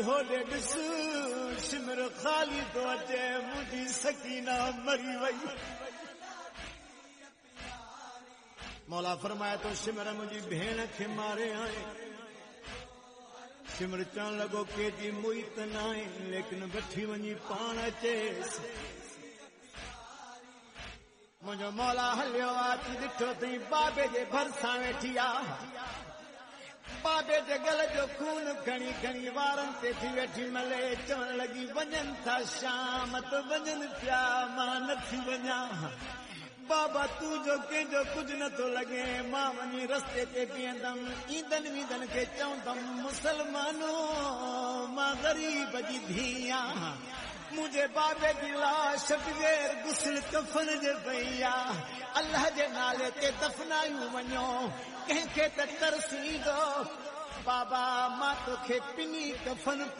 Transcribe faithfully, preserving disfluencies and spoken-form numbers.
ہوڈے ڈس سمر خالی تو اچے مجھے سکینہ مری وئی مولا فرمایا تو سمر مجھے بھیڑ کے مارے آئے سمر چان لگو کہ جی موئی تنائیں لیکن بٹھی ونی پان اچیس مجھو مولا ہلیو آتی دکھو تھی بابے جے بھرساں ویٹھی آ بابے جے گل جو خون کھنی کھنی وارن تے تھی ویٹھی ملے چون لگی ونجن تھا شام تو ونجن پیا ماں نتھی ونجا بابا تو جو کہ جو کچھ نہ تو لگے ماں ونی رستے تے پیندم ایندن ویندن کے چوندم مسلمانوں ماں غریب جی دھیاں مجھے بابے دی لاش بغیر غسل کفن جے پیا اللہ جے نالے تے دفنایوں ونجو کہیں کے تے ترسی دو بابا ماں تو کھے پنی کفن